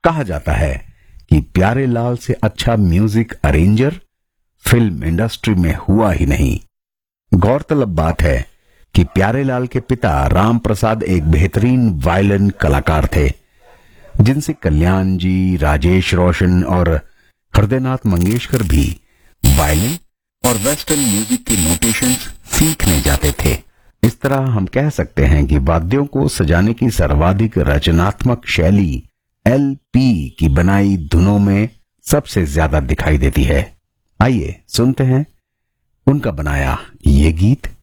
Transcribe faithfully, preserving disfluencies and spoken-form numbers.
कहा जाता है कि प्यारेलाल से अच्छा म्यूजिक अरेंजर फिल्म इंडस्ट्री में हुआ ही नहीं। गौरतलब बात है कि प्यारेलाल के पिता राम प्रसाद एक बेहतरीन वायलिन कलाकार थे, जिनसे कल्याण जी, राजेश रोशन और हृदयनाथ मंगेशकर भी वायलिन और वेस्टर्न म्यूजिक के नोटेशंस सीखने जाते थे। इस तरह हम कह सकते हैं कि वाद्यों को सजाने की सर्वाधिक रचनात्मक शैली एलपी की बनाई धुनों में सबसे ज्यादा दिखाई देती है। आइए सुनते हैं उनका बनाया ये गीत।